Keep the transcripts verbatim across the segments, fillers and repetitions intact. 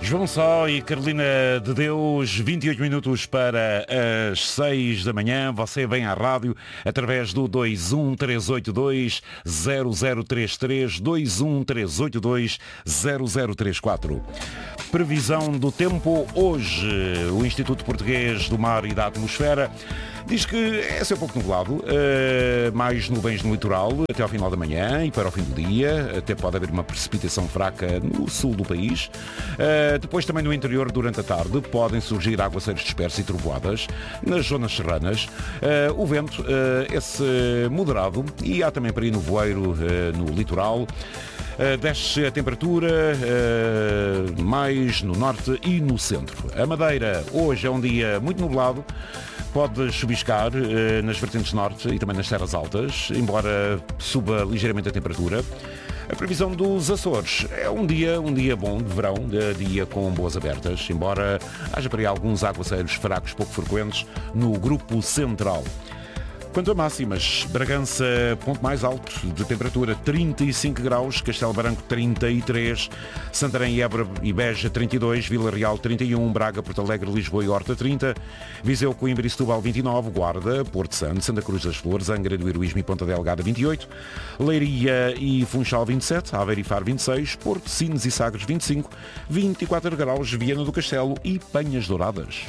João Só e Carolina de Deus, vinte e oito minutos para as seis da manhã. Você vem à rádio através do dois um três oito dois zero zero três três, dois um três oito dois zero zero três quatro. Previsão do tempo hoje. O Instituto Português do Mar e da Atmosfera diz que é ser pouco nublado, uh, mais nuvens no litoral até ao final da manhã e para o fim do dia. Até pode haver uma precipitação fraca no sul do país. Uh, depois também no interior, durante a tarde, podem surgir aguaceiros dispersos e trovoadas nas zonas serranas. Uh, o vento, uh, esse moderado, e há também para ir no voeiro uh, no litoral. Uh, desce a temperatura uh, mais no norte e no centro. A Madeira hoje é um dia muito nublado. Pode chuviscar uh, nas vertentes norte e também nas terras altas, embora suba ligeiramente a temperatura. A previsão dos Açores é um dia, um dia bom de verão, de dia com boas abertas, embora haja para aí alguns aguaceiros fracos pouco frequentes no grupo central. Quanto a máximas, Bragança, ponto mais alto de temperatura, trinta e cinco graus, Castelo Branco, trinta e três, Santarém, Évora e Beja, trinta e dois, Vila Real, trinta e um, Braga, Porto Alegre, Lisboa e Horta, trinta, Viseu, Coimbra e Setúbal, vinte e nove, Guarda, Porto Santo, Santa Cruz das Flores, Angra do Heroísmo e Ponta Delgada, vinte e oito, Leiria e Funchal, vinte e sete, Aveiro e Faro, vinte e seis, Porto, Sines e Sagres, vinte e cinco, vinte e quatro graus, Viana do Castelo e Penhas Douradas.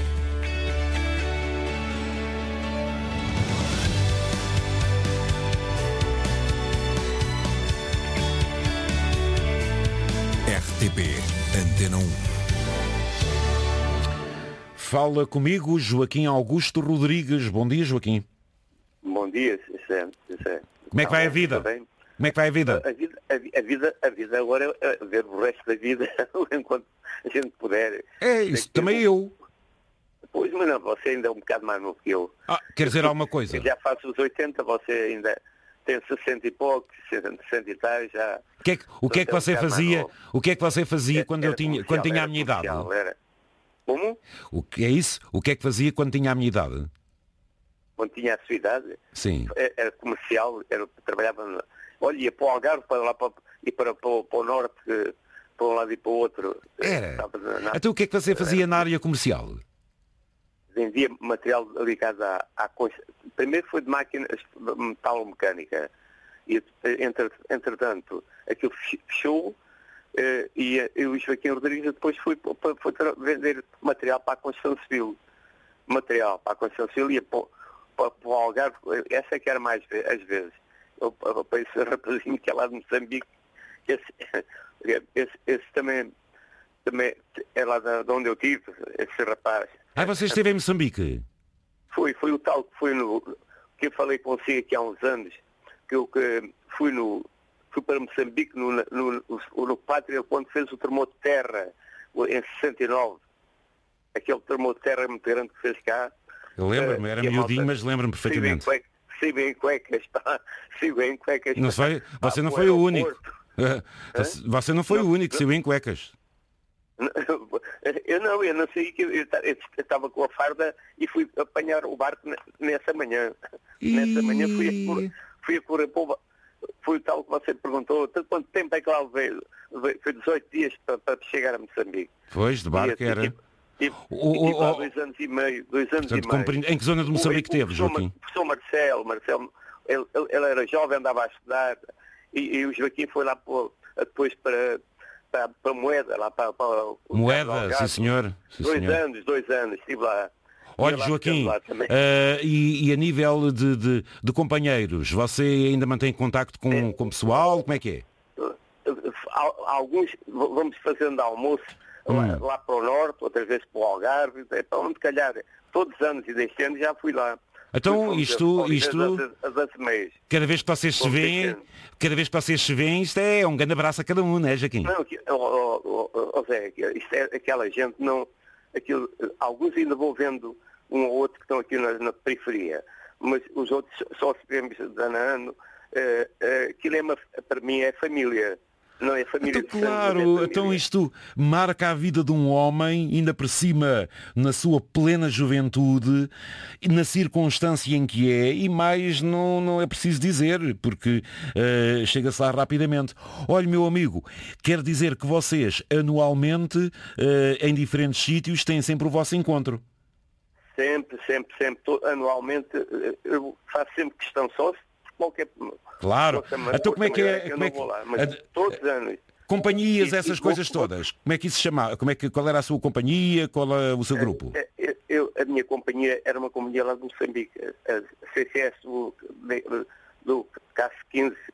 R T P Antena um. Fala comigo Joaquim Augusto Rodrigues. Bom dia, Joaquim. Bom dia, José. José. Como é que vai a vida? Como é que vai a vida? A vida, a, a vida, a vida agora é ver o resto da vida enquanto a gente puder. É isso, também eu. Pois, mas não, você ainda é um bocado mais novo que eu. Ah, quer dizer alguma coisa? Eu já faço os oitenta, você ainda tem sessenta e poucos, sessenta e tal, já... O que é que, o que, é que você fazia? O que é que você fazia quando eu tinha, quando tinha a minha idade? Era. Como? O que é isso? O que é que fazia quando tinha a minha idade? Quando tinha a sua idade? Sim. Era, era comercial, era, trabalhava... Olha, ia para o Algarve, para lá para, e para, para, para o norte, para um lado e para o outro. Era? Então o que é que você fazia na área comercial? Vendia material ligado à, à construção. Primeiro foi de máquinas de metalomecânica. E, entre, entretanto, aquilo fechou eh, e, e o Joaquim Rodrigues depois foi, foi, foi vender material para a construção civil. Material para a construção civil e para, para, para o Algarve. Essa é que era mais às vezes. Eu, eu, eu, esse rapazinho que é lá de Moçambique, esse, esse, esse também, também é lá de onde eu estive, esse rapaz. Ah, você esteve em Moçambique? Foi, foi o tal que foi no... que eu falei consigo aqui há uns anos, que eu que fui no... fui para Moçambique no, no, no, no Pátria quando fez o terremoto de terra, em sessenta e nove. Aquele terremoto de terra muito grande que fez cá. Eu lembro-me, era miudinho, mas lembro-me perfeitamente. Sei bem em cuecas, pá. Sei bem em cuecas. Não foi, você não foi o único. Você não foi o único que saiu em cuecas. Eu não, eu não sei que eu estava com a farda e fui apanhar o barco nessa manhã. E... Nessa manhã fui a correr, fui a correr foi o tal que você perguntou, quanto tempo é que lá veio? Foi dezoito dias para, para chegar a Moçambique. Pois, de barco e, era. Tive, tive, o, tive o, dois anos e meio, dois anos portanto, e meio. Compre... Em que zona de Moçambique teve, Joaquim? O professor Marcelo, Marcelo ele, ele era jovem, andava a estudar e, e o Joaquim foi lá para, depois para... para a Moeda, lá para, para o Moeda, sim senhor. Sim, dois senhor. anos, dois anos, estive lá. Olha, Joaquim, uh, e, e a nível de, de, de companheiros, você ainda mantém contacto com, é, com o pessoal? Como é que é? Alguns vamos fazendo almoço hum. lá, lá para o norte, outras vezes para o Algarve, para onde calhar. Todos os anos e deste ano já fui lá. Então fui, isto, isto as, as, as cada vez que vocês se veem, cada vez que vocês se veem, isto é um grande abraço a cada um, não é, Joaquim? Não, oh, oh, oh, oh, Zé, isto é aquela gente, não, aquilo, alguns ainda vão vendo um ou outro que estão aqui na, na periferia, mas os outros só se vemos de ano a ano. Uh, uh, aquilo é uma, para mim é família. Não é família Então, de sangue, mas é claro, família. então isto marca a vida de um homem, ainda por cima na sua plena juventude, e na circunstância em que é, e mais não, não é preciso dizer, porque uh, chega-se lá rapidamente. Olha, meu amigo, quer dizer que vocês anualmente, uh, em diferentes sítios, têm sempre o vosso encontro. Sempre, sempre, sempre, to- anualmente, eh, eu faço sempre questão só, se qualquer... Claro. outra ma- Então como é que outra é- maneira Eu como não é que- vou lá, mas a- todos os anos. Companhias, E- e essas vou- coisas vou- todas. Como é que isso se chamava? Como é que, qual era a sua companhia? Qual é o seu grupo? Eh, eh, Eu, a minha companhia era uma companhia lá de Moçambique, a C C S do, de- do C A S quinze,